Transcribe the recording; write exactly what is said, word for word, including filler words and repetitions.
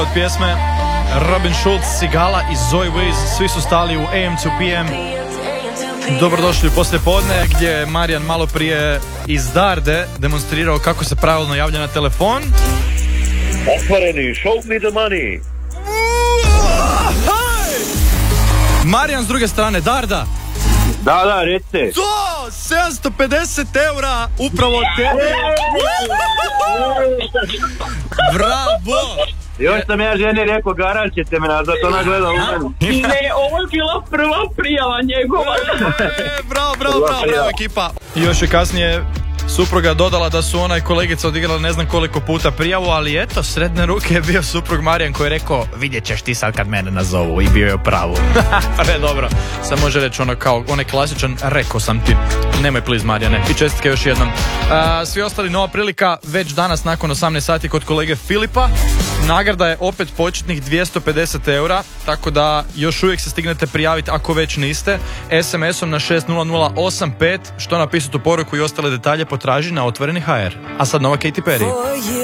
Od pjesme Robin Schulz, Sigala i Zoe Wiz, svi su stali u A M to P M. Dobrodošli u poslijepodne gdje je Marijan malo prije iz Darde demonstrirao kako se pravilno javlja na telefon. Otvoreni, show me the money. Marijan s druge strane, Darda. Da, da, recite. To, sedamsto pedeset eura upravo od tebe. Bravo. Još sam ja ženi rekao, garant ćete me nazvat, ona gleda u mene. Ne, ovo je bila prva prijava njegova. E, bravo, bravo, bravo, bravo ekipa. I još je kasnije supruga dodala da su ona i kolegica odigrala ne znam koliko puta prijavu, ali eto, srednje ruke je bio suprug Marijan koji je rekao, vidjet ćeš ti sad kad mene nazovu, i bio je u pravu. Pa ne, dobro, sad može reći ono kao, onaj klasičan, rekao sam ti, nemoj please Marijane, i čestitke još jednom. A, svi ostali, nova prilika već danas nakon osamnaest sati kod kolege Filipa. Nagrada je opet početnih dvjesto pedeset eura, tako da još uvijek se stignete prijaviti ako već niste, es em esom na šest nula nula osam pet, što napisati u poruku i ostale detalje potraži na otvoreni ha er. A sad nova Katy Perry.